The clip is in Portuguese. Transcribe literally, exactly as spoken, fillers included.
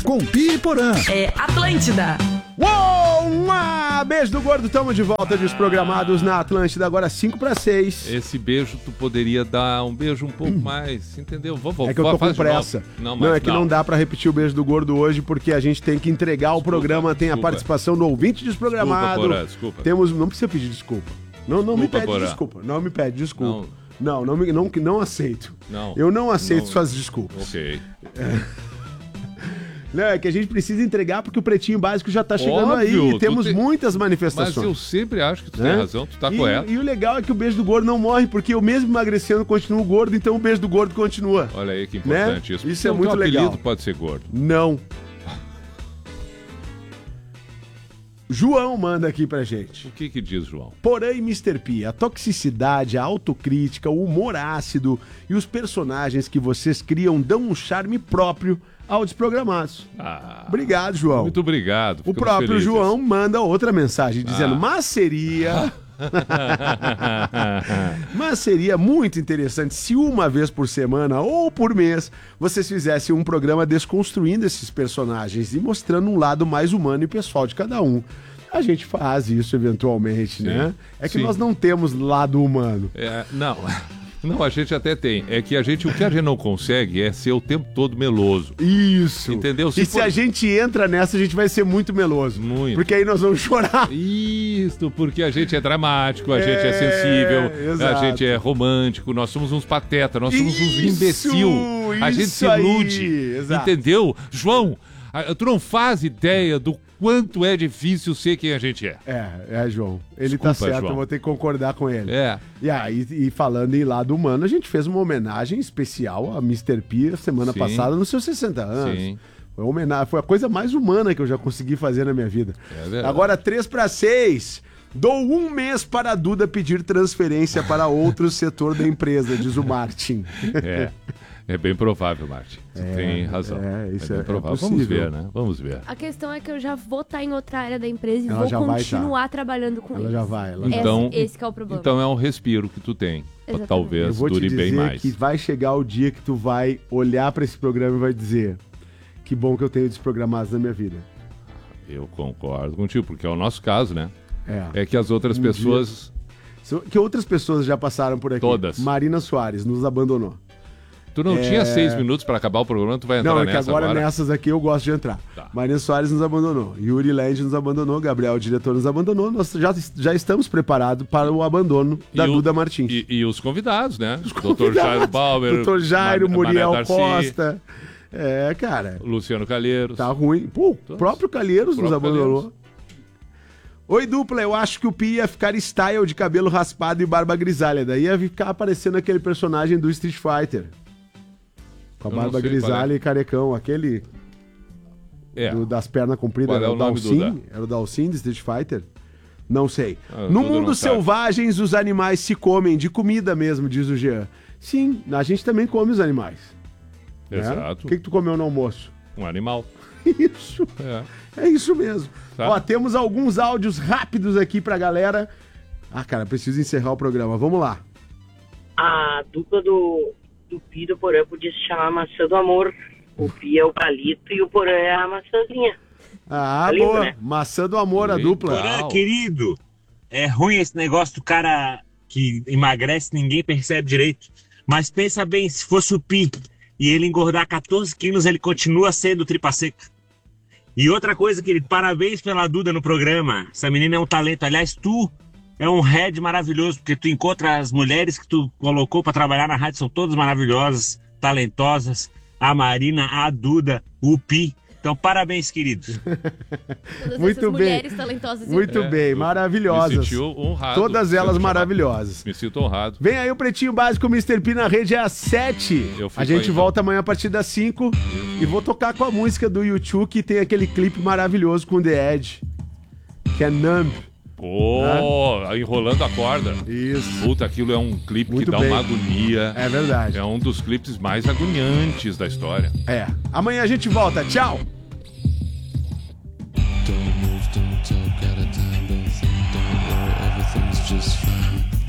com Pi e Porã. É Atlântida. Uou! Uma! Beijo do gordo, tamo de volta desprogramados na Atlântida, agora cinco para seis. Esse beijo tu poderia dar um beijo um pouco mais, entendeu? Vamos, é que eu tô com pressa. Não, não, mas é que não. não dá pra repetir o beijo do gordo hoje, porque a gente tem que entregar desculpa, o programa, tem desculpa. a participação do ouvinte desprogramado. Desculpa, Porã, desculpa. Temos, não precisa pedir desculpa. Não, não Desculpa, me pede Porã. desculpa. Não me pede desculpa. Não. Não, não, me, não, não aceito. Não. Eu não aceito Não. suas desculpas. Ok. É. Não, é que a gente precisa entregar porque o Pretinho Básico já tá chegando Óbvio, aí. tu Temos tem- muitas Mas manifestações. eu sempre acho que tu né? tem razão, tu tá e, correto. E o legal é que o beijo do gordo não morre, porque eu mesmo emagrecendo continuo gordo, então o beijo do gordo continua. Olha aí que importante Né? isso. Isso é O teu muito legal. apelido pode ser gordo. Não. João manda aqui pra gente. O que que diz, João? Porém, mister P, a toxicidade, a autocrítica, o humor ácido e os personagens que vocês criam dão um charme próprio ao Desprogramados. Ah, Obrigado, João. muito obrigado. O ficamos próprio felizes. João manda outra mensagem dizendo, Ah. mas seria... mas seria muito interessante se uma vez por semana ou por mês vocês fizessem um programa desconstruindo esses personagens e mostrando um lado mais humano e pessoal de cada um. A gente faz isso eventualmente, Sim. né? É que Sim. nós não temos lado humano. É, não, não, a gente até tem. É que a gente, o que a gente não consegue é ser o tempo todo meloso. Isso. Entendeu? E Se se for- a gente entra nessa, a gente vai ser muito meloso. Muito. Porque aí nós vamos chorar. Isso, porque a gente é dramático, a gente é É, sensível, exato. a gente é romântico, nós somos uns patetas, nós somos uns Isso, imbecil. A gente isso se aí, ilude. exato. Entendeu? João, a- tu não faz ideia do quanto é difícil ser quem a gente é. É, é, João. Ele Desculpa, tá certo, João. eu vou ter que concordar com ele. É. E aí, e falando em lado humano, a gente fez uma homenagem especial a mister P semana Sim. passada, nos seus sessenta anos. Sim. Foi, uma homenagem, foi a coisa mais humana que eu já consegui fazer na minha vida. É verdade. Agora, três para seis. Dou um mês para a Duda pedir transferência para outro setor da empresa, diz o Martin. É. É bem provável, Martin. Você É, tem razão. é, isso bem é- é provável. Vamos possível. ver, né? Vamos ver. A questão é que eu já vou estar em outra área da empresa e Ela vou já vai continuar trabalhando com Ela eles. já vai. Ela já Esse, Então, esse que é o problema. Então é um respiro que tu tem. Exatamente. Eu Talvez vou te dure dizer bem mais. que vai chegar o dia que tu vai olhar para esse programa e vai dizer que bom que eu tenho Desprogramados na minha vida. Eu concordo contigo, porque é o nosso caso, né? É. É que as outras Um pessoas... So- Que outras pessoas já passaram por aqui. Todas. Marina Soares nos abandonou. Tu não É. tinha seis minutos para acabar o programa, tu vai entrar Não, é que nessa agora, agora? nessas aqui eu gosto de entrar. Tá. Marina Soares nos abandonou. Yuri Land nos abandonou. Gabriel, o diretor, nos abandonou. Nós já, já estamos preparados para o abandono da E o- Duda Martins. E, e os convidados, né? doutor Convidados. Jairo Bauer, doutor Jairo, Mar- Muriel Mané Darcy, Costa. É, cara. Luciano Calheiros. Tá ruim. Pô, o Todos. próprio Calheiros O nos próprio abandonou. Calheiros. Oi, dupla, eu acho que o Pi ia ficar style de cabelo raspado e barba grisalha. Daí ia ficar aparecendo aquele personagem do Street Fighter. Com a Eu não barba sei grisalha qual é. e carecão. Aquele É. do- das pernas compridas. Qual é Era o nome, Dalsin? Duda? Era o Dalsin de Street Fighter? Não sei. Ah, no Duda mundo não sabe. selvagens, os animais se comem, de comida mesmo, diz o Jean. Sim, a gente também come os animais. né? Exato. O que, que tu comeu no almoço? Um animal. Isso. É. É isso mesmo. Tá. Ó, temos alguns áudios rápidos aqui pra galera. Ah, cara, preciso encerrar o programa. Vamos lá. A dupla do, do Pi e do Porã podia se chamar Maçã do Amor. O Pi é o palito e o Porã é a maçãzinha. Ah, Tá lindo, boa. né? Maçã do amor, a Legal. dupla. Porã, Querido, é ruim esse negócio do cara que emagrece, ninguém percebe direito. Mas pensa bem, se fosse o Pi e ele engordar quatorze quilos, ele continua sendo tripa seca. E outra coisa, querido, parabéns pela Duda no programa. Essa menina é um talento. Aliás, tu é um head maravilhoso, porque tu encontra as mulheres que tu colocou pra trabalhar na rádio, são todas maravilhosas, talentosas. A Marina, a Duda, o Pi. Então, parabéns, queridos. Todas Muito essas bem. mulheres talentosas. e- Muito É, bem, eu maravilhosas. Me senti honrado. Todas sendo elas chamado. maravilhosas. Me sinto honrado. Vem aí o Pretinho Básico mister P na rede é às sete. Eu fico A gente aí, então. volta amanhã a partir das cinco. E vou tocar com a música do YouTube, que tem aquele clipe maravilhoso com The Edge. Que é Numb. Pô, enrolando a corda. Isso. Puta, aquilo é um clipe Muito que dá bem. uma agonia. É verdade. É um dos clipes mais agoniantes da história. É. Amanhã a gente volta. Tchau.